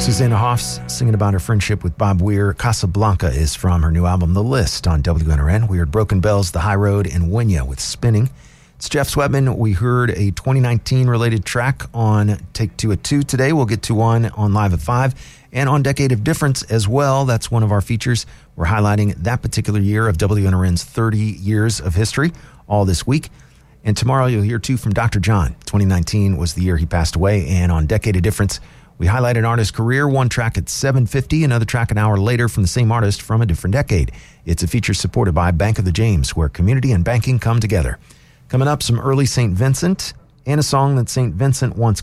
Susanna Hoffs singing about her friendship with Bob Weir. Casablanca is from her new album, The List, on WNRN. We heard Broken Bells, The High Road, and Wenya with Spinning. It's Jeff Sweatman. We heard a 2019 related track on Take Two at 2 today. We'll get to one on Live at 5 and on Decade of Difference as well. That's one of our features. We're highlighting that particular year of WNRN's 30 years of history all this week. And tomorrow you'll hear two from Dr. John. 2019 was the year he passed away. And on Decade of Difference, we highlight an artist's career, one track at 7:50, another track an hour later from the same artist from a different decade. It's a feature supported by Bank of the James, where community and banking come together. Coming up, some early St. Vincent and a song that St. Vincent once